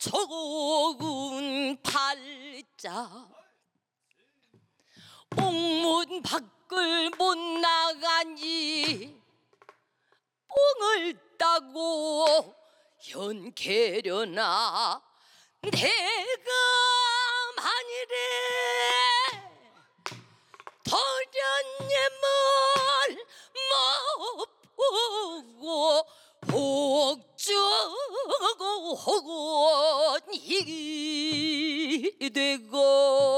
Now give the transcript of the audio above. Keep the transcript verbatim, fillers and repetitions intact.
좋은 팔자 옥문 밖을 못 나가니 뽕을 따고 연케려나 내가 만일에 도련님을 못 보고 혹주고 혹은 이 되고